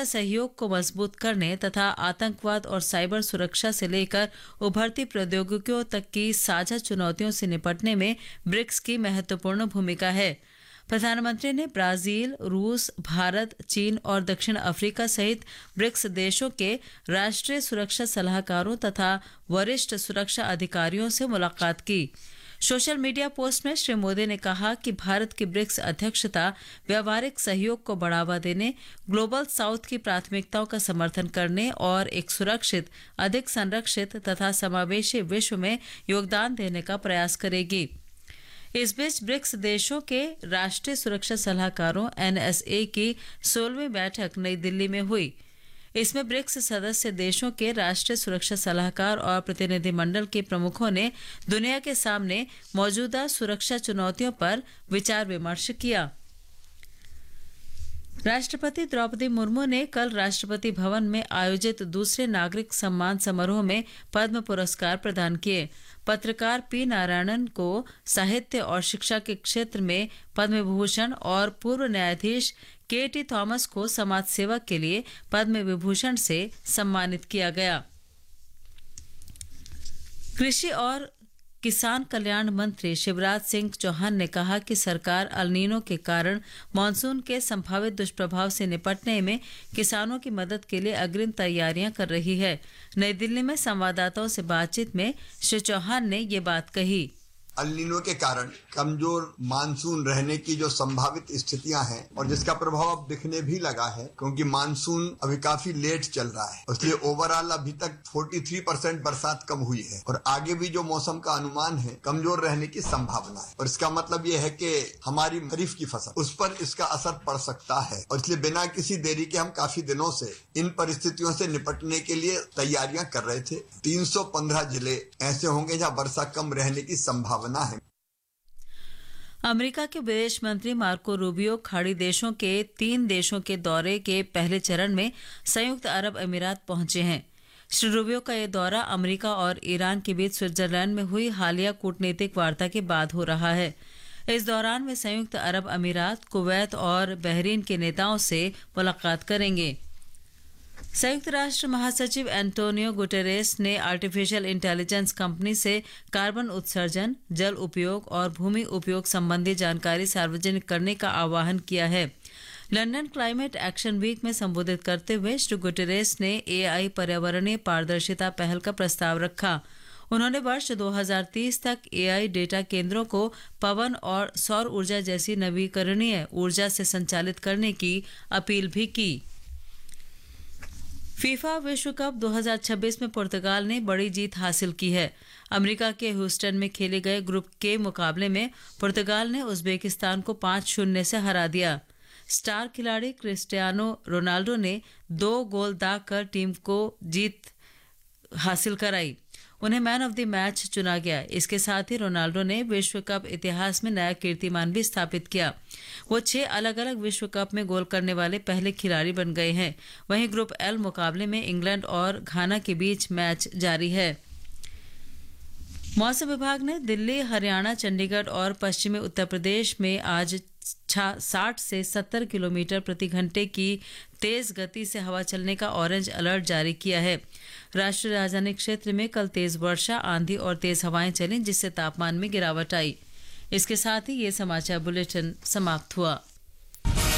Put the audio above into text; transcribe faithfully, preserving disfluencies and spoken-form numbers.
सहयोग को मजबूत करने तथा आतंकवाद और साइबर सुरक्षा से लेकर उभरती प्रौद्योगिकियों तक की साझा चुनौतियों से निपटने में ब्रिक्स की महत्वपूर्ण भूमिका है। प्रधानमंत्री ने ब्राजील, रूस, भारत, चीन और दक्षिण अफ्रीका सहित ब्रिक्स देशों के राष्ट्रीय सुरक्षा सलाहकारों तथा वरिष्ठ सुरक्षा अधिकारियों से मुलाकात की। सोशल मीडिया पोस्ट में श्री मोदी ने कहा कि भारत की ब्रिक्स अध्यक्षता व्यावहारिक सहयोग को बढ़ावा देने, ग्लोबल साउथ की प्राथमिकताओं का समर्थन करने और एक सुरक्षित, अधिक संरक्षित तथा समावेशी विश्व में योगदान देने का प्रयास करेगी। इस बीच ब्रिक्स देशों के राष्ट्रीय सुरक्षा सलाहकारों एन एस ए की सोलहवीं बैठक नई दिल्ली में हुई। इसमें ब्रिक्स सदस्य देशों के राष्ट्रीय सुरक्षा सलाहकार और प्रतिनिधिमंडल के प्रमुखों ने दुनिया के सामने मौजूदा सुरक्षा चुनौतियों पर विचार विमर्श किया। राष्ट्रपति द्रौपदी मुर्मू ने कल राष्ट्रपति भवन में आयोजित दूसरे नागरिक सम्मान समारोह में पद्म पुरस्कार प्रदान किए। पत्रकार पी नारायणन को साहित्य और शिक्षा के क्षेत्र में पद्म विभूषण और पूर्व न्यायाधीश के टी थॉमस को समाज सेवा के लिए पद्म विभूषण से सम्मानित किया गया। कृषि और किसान कल्याण मंत्री शिवराज सिंह चौहान ने कहा कि सरकार अल नीनो के कारण मानसून के संभावित दुष्प्रभाव से निपटने में किसानों की मदद के लिए अग्रिम तैयारियां कर रही है। नई दिल्ली में संवाददाताओं से बातचीत में श्री चौहान ने ये बात कही। अल नीनो के कारण कमजोर मानसून रहने की जो संभावित स्थितियां हैं और जिसका प्रभाव अब दिखने भी लगा है, क्योंकि मानसून अभी काफी लेट चल रहा है, इसलिए ओवरऑल अभी तक तैंतालीस परसेंट बरसात कम हुई है और आगे भी जो मौसम का अनुमान है कमजोर रहने की संभावना है। और इसका मतलब ये है कि हमारी खरीफ की फसल, उस पर इसका असर पड़ सकता है और इसलिए बिना किसी देरी के हम काफी दिनों से इन परिस्थितियों से निपटने के लिए तैयारियां कर रहे थे। तीन सौ पंद्रह जिले ऐसे होंगे जहाँ वर्षा कम रहने की संभावना है। अमेरिका के विदेश मंत्री मार्को रूबियो खाड़ी देशों के तीन देशों के दौरे के पहले चरण में संयुक्त अरब अमीरात पहुंचे हैं। श्री रूबियो का यह दौरा अमेरिका और ईरान के बीच स्विट्जरलैंड में हुई हालिया कूटनीतिक वार्ता के बाद हो रहा है। इस दौरान वे संयुक्त अरब अमीरात, कुवैत और बहरीन के नेताओं से मुलाकात करेंगे। संयुक्त राष्ट्र महासचिव एंटोनियो गुटेरेस ने आर्टिफिशियल इंटेलिजेंस कंपनी से कार्बन उत्सर्जन, जल उपयोग और भूमि उपयोग संबंधी जानकारी सार्वजनिक करने का आह्वान किया है। लंदन क्लाइमेट एक्शन वीक में संबोधित करते हुए श्री गुटेरेस ने ए आई पर्यावरणीय पारदर्शिता पहल का प्रस्ताव रखा। उन्होंने वर्ष दो हज़ार तीस तक ए आई डेटा केंद्रों को पवन और सौर ऊर्जा जैसी नवीकरणीय ऊर्जा से संचालित करने की अपील भी की। फीफा विश्व कप दो हज़ार छब्बीस में पुर्तगाल ने बड़ी जीत हासिल की है। अमेरिका के ह्यूस्टन में खेले गए ग्रुप के मुकाबले में पुर्तगाल ने उज्बेकिस्तान को पाँच शून्य से हरा दिया। स्टार खिलाड़ी क्रिस्टियानो रोनाल्डो ने दो गोल दाग कर टीम को जीत हासिल कराई। उन्हें मैन ऑफ द मैच चुना गया। इसके साथ ही रोनाल्डो ने विश्व कप इतिहास में नया कीर्तिमान भी स्थापित किया। वो छह अलग अलग विश्व कप में गोल करने वाले पहले खिलाड़ी बन गए हैं। वहीं ग्रुप एल मुकाबले में इंग्लैंड और घाना के बीच मैच जारी है। मौसम विभाग ने दिल्ली, हरियाणा, चंडीगढ़ और पश्चिमी उत्तर प्रदेश में आज साठ से सत्तर किलोमीटर प्रति घंटे की तेज गति से हवा चलने का ऑरेंज अलर्ट जारी किया है। राष्ट्रीय राजधानी क्षेत्र में कल तेज वर्षा, आंधी और तेज हवाएं चलीं, जिससे तापमान में गिरावट आई। इसके साथ ही ये समाचार बुलेटिन समाप्त हुआ।